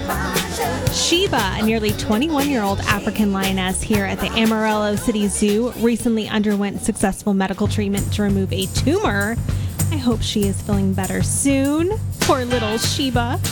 Sheba, a nearly 21-year-old African lioness here at the Amarillo City Zoo, recently underwent successful medical treatment to remove a tumor. I hope she is feeling better soon. Poor little Sheba.